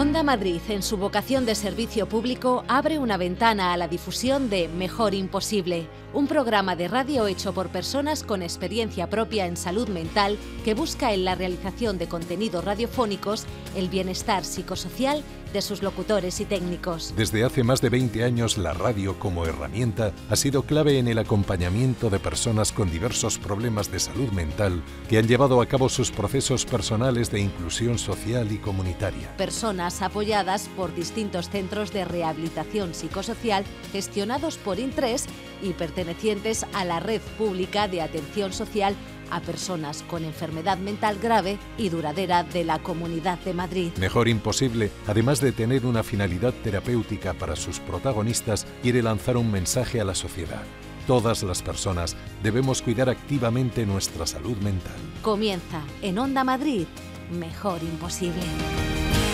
Onda Madrid, en su vocación de servicio público, abre una ventana a la difusión de Mejor Imposible, un programa de radio hecho por personas con experiencia propia en salud mental que busca en la realización de contenidos radiofónicos el bienestar psicosocial de sus locutores y técnicos. Desde hace más de 20 años, la radio como herramienta ha sido clave en el acompañamiento de personas con diversos problemas de salud mental que han llevado a cabo sus procesos personales de inclusión social y comunitaria. Personas apoyadas por distintos centros de rehabilitación psicosocial gestionados por Intres y pertenecientes a la red pública de atención social a personas con enfermedad mental grave y duradera de la Comunidad de Madrid. Mejor Imposible, además de tener una finalidad terapéutica para sus protagonistas, quiere lanzar un mensaje a la sociedad. Todas las personas debemos cuidar activamente nuestra salud mental. Comienza en Onda Madrid, Mejor Imposible.